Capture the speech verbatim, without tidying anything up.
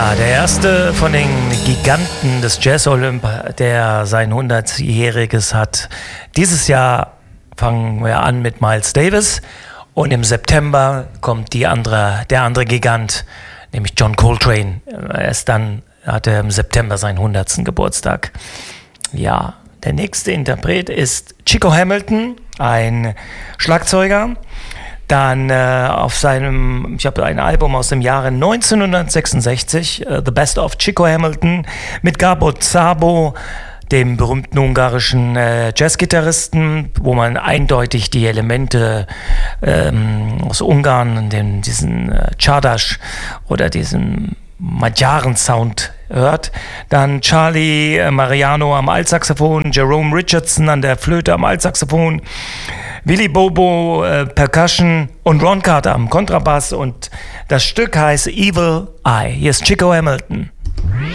Ja, der erste von den Giganten des Jazz-Olymp, der sein hundertjähriges hat. Dieses Jahr fangen wir an mit Miles Davis und im September kommt die andere, der andere Gigant, nämlich John Coltrane. Erst dann hat er im September seinen hundertsten Geburtstag. Ja, der nächste Interpret ist Chico Hamilton, ein Schlagzeuger. Dann äh, auf seinem, ich habe ein Album aus dem Jahre neunzehnhundertsechsundsechzig, uh, The Best of Chico Hamilton, mit Gabor Szabo, dem berühmten ungarischen äh, Jazzgitarristen, wo man eindeutig die Elemente ähm, aus Ungarn, den, diesen äh, Csárdás oder diesen Magyaren-Sound hört. Dann Charlie äh, Mariano am Altsaxophon, Jerome Richardson an der Flöte am Altsaxophon, Willy Bobo äh, Percussion und Ron Carter am Kontrabass, und das Stück heißt Evil Eye. Hier ist Chico Hamilton.